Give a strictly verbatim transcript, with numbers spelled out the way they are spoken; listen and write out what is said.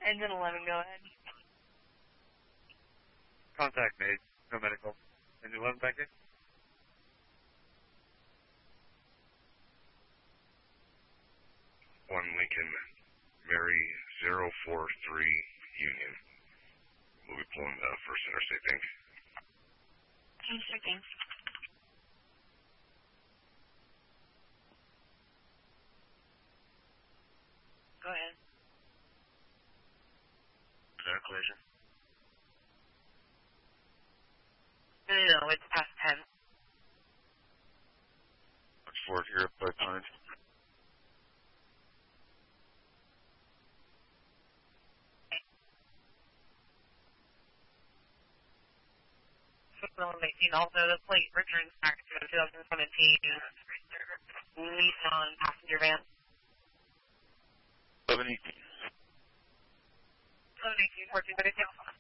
Engine eleven, go ahead. Contact made. No medical. Engine eleven back in. One Lincoln, Mary zero four three Union. We'll be pulling uh, First Interstate Pink. Change checking. Go ahead. Center collision. No, no, no, it's past ten. Watch forward here, by Pines. Also, the plate returns back to a twenty seventeen Nissan passenger van. eleven eighteen. eleven eighteen, fourteen thirty-two.